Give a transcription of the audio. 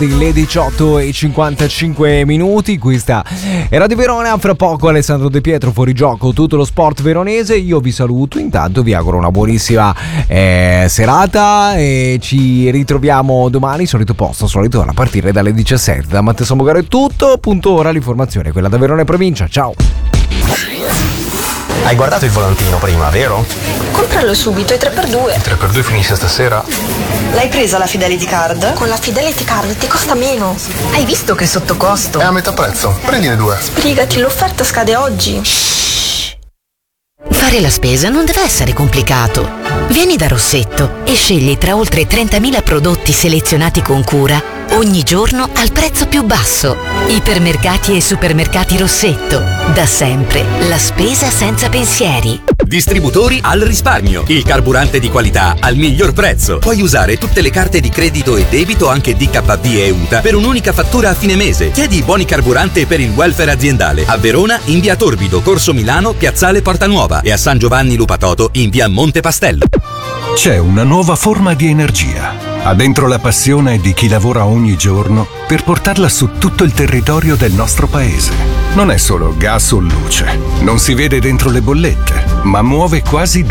Le 18:55. Questa è Radio Verona. Fra poco Alessandro De Pietro, fuori gioco, tutto lo sport veronese. Io vi saluto, intanto vi auguro una buonissima serata e ci ritroviamo domani, solito posto, solito ora, a partire dalle 17. Da Matteo Samogaro è tutto, punto ora l'informazione, quella da Verona e provincia. Ciao. Hai guardato il volantino prima, vero? Compralo subito, è 3x2. Il 3x2 finisce stasera? L'hai presa la Fidelity Card? Con la Fidelity Card ti costa meno. Hai visto che sotto costo? È a metà prezzo, prendine due. Sbrigati, l'offerta scade oggi. Fare la spesa non deve essere complicato. Vieni da Rossetto e scegli tra oltre 30.000 prodotti selezionati con cura ogni giorno al prezzo più basso. Ipermercati e supermercati Rossetto. Da sempre la spesa senza pensieri. Distributori al risparmio. Il carburante di qualità al miglior prezzo. Puoi usare tutte le carte di credito e debito, anche DKV e UTA, per un'unica fattura a fine mese. Chiedi i buoni carburante per il welfare aziendale. A Verona in via Torbido, Corso Milano, Piazzale Porta Nuova, e a San Giovanni Lupatoto in via Monte Pastello. C'è una nuova forma di energia. Ha dentro la passione di chi lavora ogni giorno per portarla su tutto il territorio del nostro paese. Non è solo gas o luce, non si vede dentro le bollette, ma muove quasi